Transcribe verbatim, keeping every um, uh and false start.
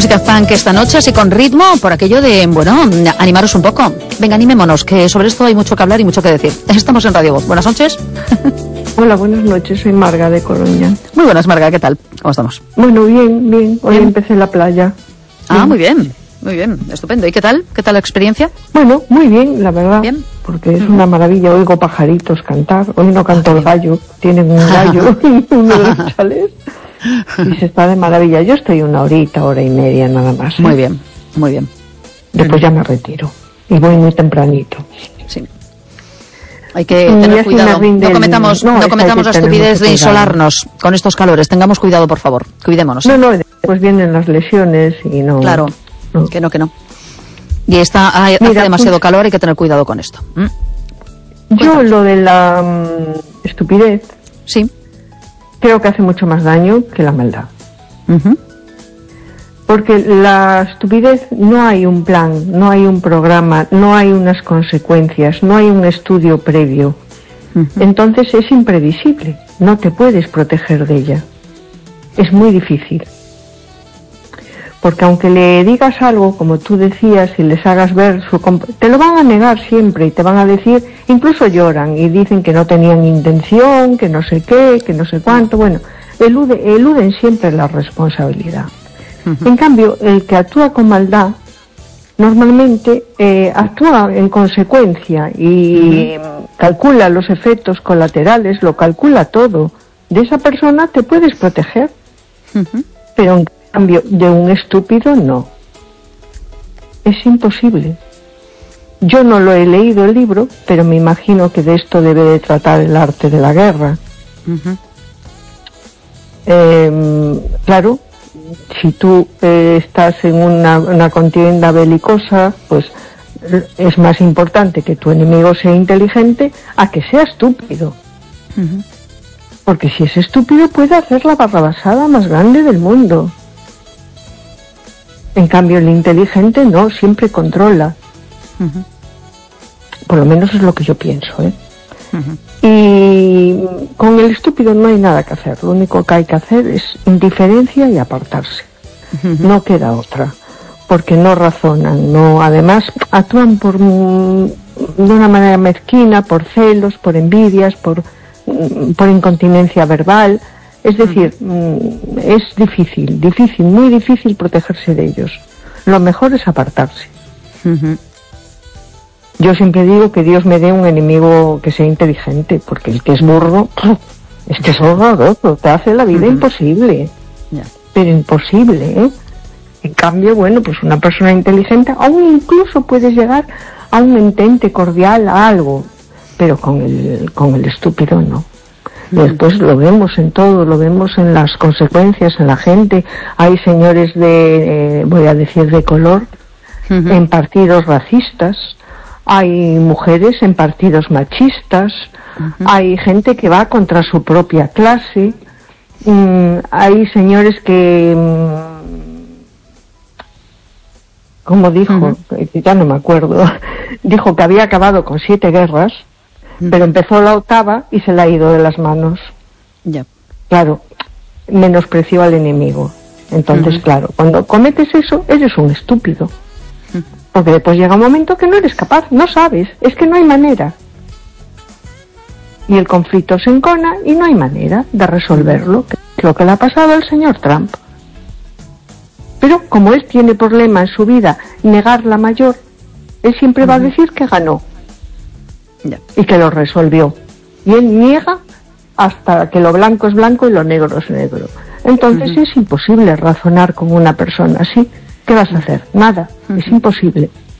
música punk esta noche, así con ritmo, por aquello de, bueno, animaros un poco. Venga, animémonos, que sobre esto hay mucho que hablar y mucho que decir. Estamos en Radio Voz. Buenas noches. Hola, buenas noches, soy Marga de Coruña. Muy buenas, Marga, ¿qué tal? ¿Cómo estamos? Bueno, bien, bien. Hoy bien. Empecé en la playa. Ah, bien. muy bien, muy bien, estupendo. ¿Y qué tal? ¿Qué tal la experiencia? Bueno, muy bien, la verdad. Bien. Porque es una maravilla, oigo pajaritos cantar. Hoy no cantó el gallo, tienen un gallo en uno de los chalés. Y se está de maravilla. Yo estoy una horita, hora y media nada más. ¿eh? Muy bien, muy bien. Después ya me retiro. Y voy muy tempranito. Sí. Hay que tener cuidado. No cometamos, no, no cometamos la estupidez de insolarnos con estos calores. Tengamos cuidado, por favor. Cuidémonos. No, no, después vienen las lesiones y no... Claro, no. que no, que no. Y está, hace Mira, demasiado pues, calor, hay que tener cuidado con esto. ¿Mm? Yo lo de la um, estupidez... Sí. Creo que hace mucho más daño que la maldad. Uh-huh. Porque la estupidez no hay un plan, no hay un programa, no hay unas consecuencias, no hay un estudio previo. Uh-huh. Entonces es imprevisible, no te puedes proteger de ella. Es muy difícil. Porque aunque le digas algo, como tú decías, y les hagas ver su... Comp- te lo van a negar siempre y te van a decir, incluso lloran y dicen que no tenían intención, que no sé qué, que no sé cuánto. Bueno, elude, eluden siempre la responsabilidad. Uh-huh. En cambio, el que actúa con maldad, normalmente eh, actúa en consecuencia y uh-huh. calcula los efectos colaterales, lo calcula todo. De esa persona te puedes proteger, uh-huh. pero en cambio de un estúpido no. Es imposible. Yo no lo he leído el libro, pero me imagino que de esto debe de tratar el arte de la guerra. Uh-huh. Eh, claro, si tú eh, estás en una, una contienda belicosa, pues es más importante que tu enemigo sea inteligente a que sea estúpido. Uh-huh. Porque si es estúpido puede hacer la barrabasada más grande del mundo. En cambio, el inteligente no, siempre controla. Uh-huh. Por lo menos es lo que yo pienso, ¿eh? Uh-huh. Y con el estúpido no hay nada que hacer. Lo único que hay que hacer es indiferencia y apartarse. Uh-huh. No queda otra. Porque no razonan, no, además actúan por, de una manera mezquina, por celos, por envidias, por, por incontinencia verbal. Es decir, uh-huh. es difícil, difícil, muy difícil protegerse de ellos. Lo mejor es apartarse. Uh-huh. Yo siempre digo que Dios me dé un enemigo que sea inteligente, porque el que es burro, es que es horroroso, te hace la vida uh-huh. imposible. Yeah. Pero imposible, ¿eh? En cambio, bueno, pues una persona inteligente, aún incluso puedes llegar a un entente cordial, a algo, pero con el, con el estúpido no. Después lo vemos en todo, lo vemos en las consecuencias, en la gente. Hay señores de, eh, voy a decir, de color, uh-huh. en partidos racistas. Hay mujeres en partidos machistas. Uh-huh. Hay gente que va contra su propia clase. Mm, hay señores que, mm, como dijo, uh-huh. ya no me acuerdo, dijo que había acabado con siete guerras. Pero empezó la octava y se le ha ido de las manos. Ya. Claro, menospreció al enemigo. Entonces, uh-huh. claro, cuando cometes eso, eres un estúpido. Uh-huh. Porque después llega un momento que no eres capaz, no sabes, es que no hay manera. Y el conflicto se encona y no hay manera de resolverlo, que es lo que le ha pasado al señor Trump. Pero como él tiene problema en su vida, negar la mayor, él siempre uh-huh. va a decir que ganó. Ya. Y que lo resolvió. Y él niega hasta que lo blanco es blanco y lo negro es negro. Entonces uh-huh. es imposible razonar con una persona así. ¿Qué vas a hacer? Nada. Uh-huh. Es imposible.